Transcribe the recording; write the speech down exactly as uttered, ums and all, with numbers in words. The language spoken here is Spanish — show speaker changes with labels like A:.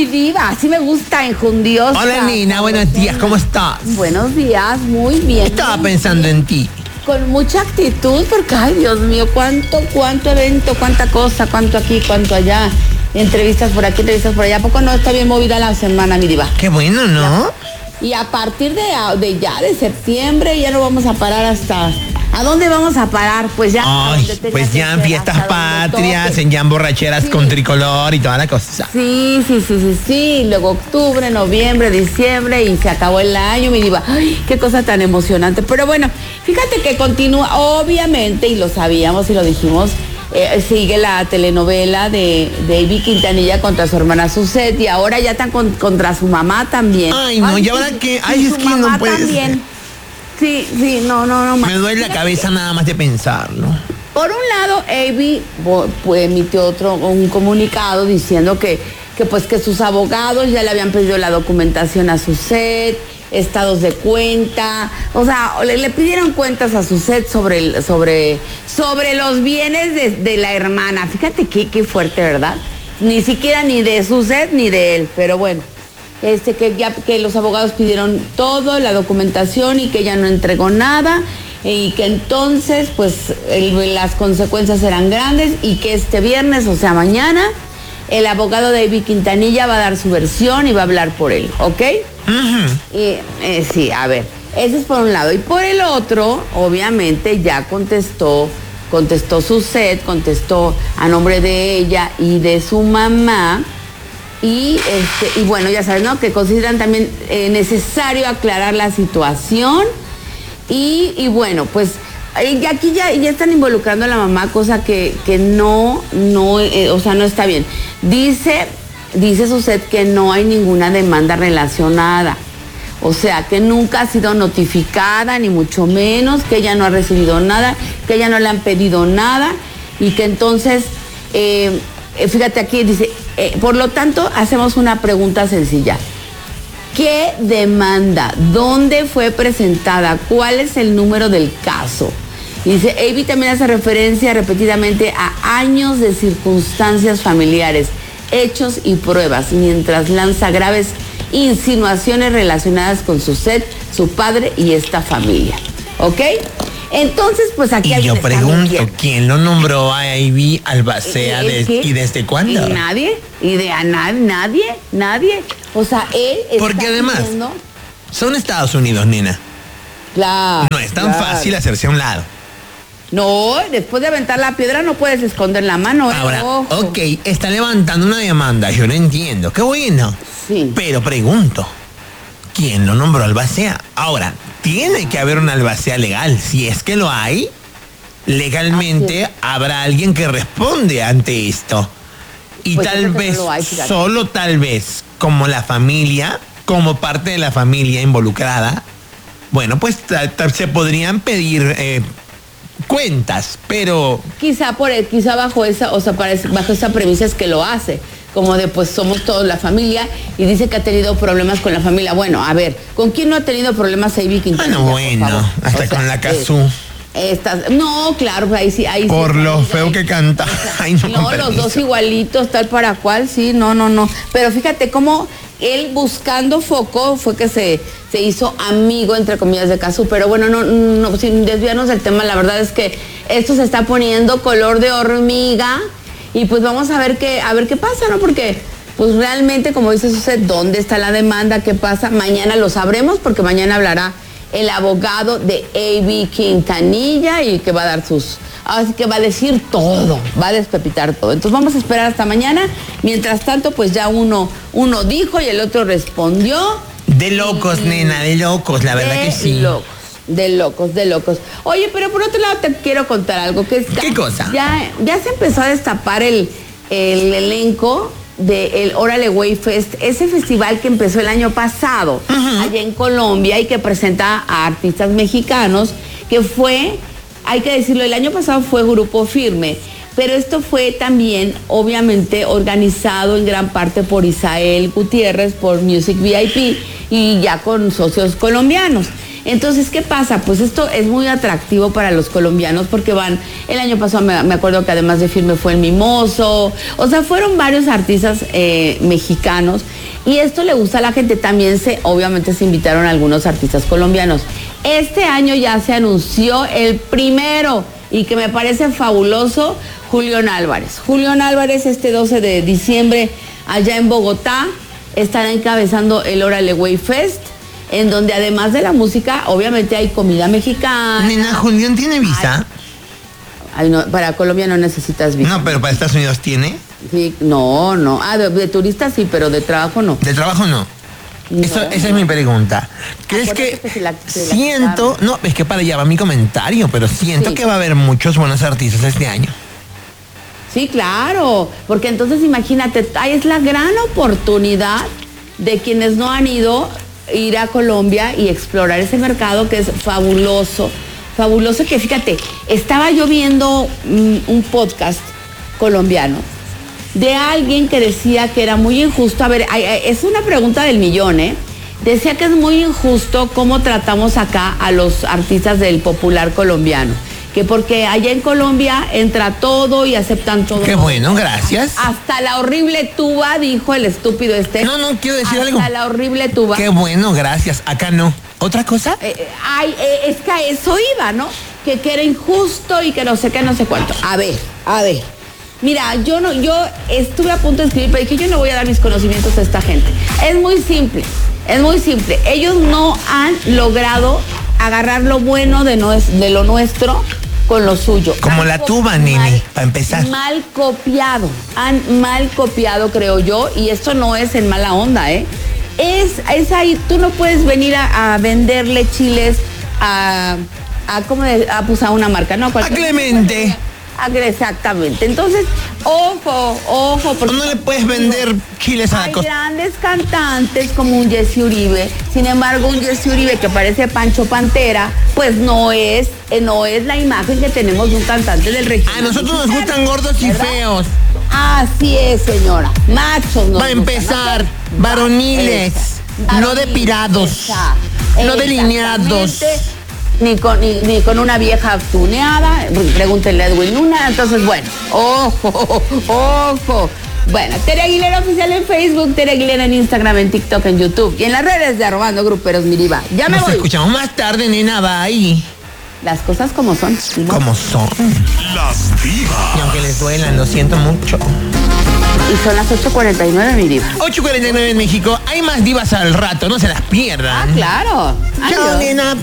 A: mi diva, así me gusta, enjundiosa.
B: Hola, Nina, buenos días, ¿cómo estás?
A: Buenos días, muy bien.
B: Estaba pensando en ti.
A: Con mucha actitud, porque, ay, Dios mío, cuánto, cuánto evento, cuánta cosa, cuánto aquí, cuánto allá. Entrevistas por aquí, entrevistas por allá. ¿A poco no está bien movida la semana, mi diva?
B: Qué bueno, ¿no?
A: Y a partir de, de ya, de septiembre, ya no vamos a parar hasta... ¿A dónde vamos a parar? Pues ya.
B: Ay, pues ya en fiestas patrias, en ya en borracheras sí. con tricolor y toda la cosa.
A: Sí, sí, sí, sí, sí. Luego octubre, noviembre, diciembre y se acabó el año, mi diva. Ay, qué cosa tan emocionante. Pero bueno, fíjate que continúa, obviamente, y lo sabíamos y lo dijimos, eh, sigue la telenovela de, de Ivy Quintanilla contra su hermana Suzette y ahora ya están con, contra su mamá también.
B: Ay, no,
A: Ay,
B: y ahora
A: sí,
B: que, ay, es
A: su
B: que
A: mamá
B: no puede
A: también.
B: ser.
A: Sí, sí, no, no, no.
B: Me duele la cabeza nada más de pensarlo.
A: Por un lado, Ivy pues, emitió otro un comunicado diciendo que, que pues que sus abogados ya le habían pedido la documentación a Suzette, estados de cuenta, o sea, le, le pidieron cuentas a Suzette sobre el, sobre, sobre los bienes de, de la hermana. Fíjate qué, qué fuerte, ¿verdad? Ni siquiera ni de Suzette ni de él, pero bueno. Este, que ya que los abogados pidieron todo, la documentación y que ella no entregó nada y que entonces pues el, las consecuencias eran grandes y que este viernes, o sea mañana, el abogado de Ivy Quintanilla va a dar su versión y va a hablar por él, ¿ok? Uh-huh. Y, eh, sí, a ver, ese es por un lado. Y por el otro, obviamente ya contestó, contestó Suzette, contestó a nombre de ella y de su mamá. Y, este, y bueno, ya sabes, ¿no? Que consideran también eh, necesario aclarar la situación. Y, y bueno, pues eh, aquí ya, ya están involucrando a la mamá, cosa que, que no, no, eh, o sea, no está bien. Dice, dice Suzette que no hay ninguna demanda relacionada. O sea, que nunca ha sido notificada, ni mucho menos, que ella no ha recibido nada, que ella no le han pedido nada. Y que entonces, eh, fíjate aquí, dice... Eh, por lo tanto, hacemos una pregunta sencilla. ¿Qué demanda? ¿Dónde fue presentada? ¿Cuál es el número del caso? Y dice, Ivy también hace referencia repetidamente a años de circunstancias familiares, hechos y pruebas, mientras lanza graves insinuaciones relacionadas con Suzette, su padre y esta familia. ¿Ok? Entonces, pues aquí
B: y
A: hay
B: yo pregunto, ¿quién lo nombró a Ivy Albacea de, y desde cuándo?
A: ¿Y nadie? ¿Y de a nadie? ¿Nadie? ¿Nadie? O sea, él está
B: porque además,
A: diciendo...
B: son Estados Unidos, nena.
A: Claro.
B: No es tan
A: claro.
B: fácil hacerse a un lado.
A: No, después de aventar la piedra no puedes esconder la mano. ¿eh?
B: Ahora,
A: Ojo.
B: ok, está levantando una demanda, yo lo entiendo, qué bueno.
A: Sí.
B: Pero pregunto, ¿quién lo nombró albacea? Ahora, tiene que haber una albacea legal. Si es que lo hay, legalmente habrá alguien que responde ante esto. Y
A: pues
B: tal vez, no hay, solo tal vez, como la familia, como parte de la familia involucrada, bueno, pues se podrían pedir eh, cuentas, pero...
A: Quizá por el, quizá bajo esa, o sea, bajo esa premisa es que lo hace. Como de, pues, somos todos la familia, y dice que ha tenido problemas con la familia. Bueno, a ver, ¿con quién no ha tenido problemas Ivy Quintanilla?
B: Bueno, bueno, hasta o con sea, la Cazú.
A: Eh, Estas, no, claro, ahí sí, ahí
B: por
A: sí,
B: lo
A: ahí,
B: feo
A: ahí,
B: que canta.
A: O sea,
B: Ay, no,
A: no los dos igualitos, tal para cual, sí, no, no, no. Pero fíjate cómo él buscando foco fue que se, se hizo amigo, entre comillas, de Cazú. Pero bueno, no, no, sin desviarnos del tema, la verdad es que esto se está poniendo color de hormiga. Y pues vamos a ver qué, a ver qué pasa, ¿no? Porque pues realmente, como dice Suzette, ¿dónde está la demanda? ¿Qué pasa? Mañana lo sabremos, porque mañana hablará el abogado de Ivy Quintanilla y que va a dar sus... Así que va a decir todo, va a despepitar todo. Entonces vamos a esperar hasta mañana. Mientras tanto, pues ya uno, uno dijo y el otro respondió.
B: De locos, y, nena, de locos, la verdad que sí.
A: De locos, de locos, de locos. Oye, pero por otro lado te quiero contar algo. Que está,
B: ¿Qué cosa?
A: Ya, ya se empezó a destapar el, el elenco del Órale Güey Fest, ese festival que empezó el año pasado, uh-huh. allá en Colombia, y que presenta a artistas mexicanos, que fue, hay que decirlo, el año pasado fue Grupo Firme, pero esto fue también, obviamente, organizado en gran parte por Isael Gutiérrez, por Music V I P, y ya con socios colombianos. Entonces, ¿qué pasa? Pues esto es muy atractivo para los colombianos porque van, el año pasado me, me acuerdo que además de Firme fue el Mimoso, o sea, fueron varios artistas eh, mexicanos y esto le gusta a la gente. También se, obviamente se invitaron a algunos artistas colombianos. Este año ya se anunció el primero y que me parece fabuloso, Julián Álvarez. Julián Álvarez este doce de diciembre allá en Bogotá estará encabezando el Órale Güey Fest, en donde además de la música, obviamente hay comida mexicana.
B: Nena, ¿Julián tiene visa?
A: Ay, no, para Colombia no necesitas visa.
B: No, pero para Estados Unidos tiene.
A: Sí, no, no. Ah, de, de turista sí, pero de trabajo no.
B: ¿De trabajo no? No, Eso, esa es mi pregunta. ¿Crees que, que si la, si siento, la no, es que para allá va mi comentario, pero siento sí. que va a haber muchos buenos artistas este año?
A: Sí, claro, porque entonces imagínate, es la gran oportunidad de quienes no han ido ir a Colombia y explorar ese mercado que es fabuloso, fabuloso que fíjate, estaba yo viendo um, un podcast colombiano de alguien que decía que era muy injusto, a ver, es una pregunta del millón, ¿eh? Decía que es muy injusto cómo tratamos acá a los artistas del popular colombiano, que porque allá en Colombia entra todo y aceptan todo.
B: Qué bueno, gracias.
A: Hasta la horrible tuba, dijo el estúpido este.
B: No, no, quiero decir
A: hasta
B: algo.
A: Hasta la horrible tuba.
B: Qué bueno, gracias. Acá no. ¿Otra cosa?
A: Eh, ay, eh, es que a eso iba, ¿no? Que, que era injusto y que no sé qué, no sé cuánto. A ver, a ver. Mira, yo no, yo estuve a punto de escribir, pero dije, yo no voy a dar mis conocimientos a esta gente. Es muy simple, es muy simple. Ellos no han logrado agarrar lo bueno de, no, de lo nuestro con lo suyo.
B: Como han la tuba, Nini, para empezar.
A: Mal copiado, han mal copiado, creo yo, y esto no es en mala onda, ¿eh? Es, es ahí, tú no puedes venir a, a venderle chiles a, a, ¿cómo de, a, pues a una marca, ¿no?
B: A Clemente.
A: Exactamente. Entonces, ojo, ojo.
B: Porque no le puedes vender chiles a la costa.
A: Hay grandes cantantes como un Jesse Uribe. Sin embargo, un Jesse Uribe que parece Pancho Pantera, pues no es, eh, no es la imagen que tenemos de un cantante del régimen.
B: A nosotros nos gustan gordos y ¿verdad? Feos.
A: Así es, señora. Machos nos
B: Va a empezar, gustan, ¿no? varoniles, esa, no depilados, esa, no delineados.
A: Ni con, ni, ni con una vieja tuneada, pregúntenle a Edwin Luna. Entonces, bueno, ojo, ojo. Bueno, Tere Aguilera Oficial en Facebook, Tere Aguilera en Instagram, en TikTok, en YouTube y en las redes de Arrobando Gruperos Miriva. Ya me
B: Nos
A: voy.
B: escuchamos más tarde, nena, bye.
A: Las cosas como son.
B: ¿No? Como son.
C: Las divas.
B: Y aunque les duelan, lo siento mucho.
A: Y son las ocho cuarenta y nueve, mi diva.
B: ocho cuarenta y nueve en México. Hay más divas al rato, no se las pierdan.
A: Ah, claro.
B: Chao, nena.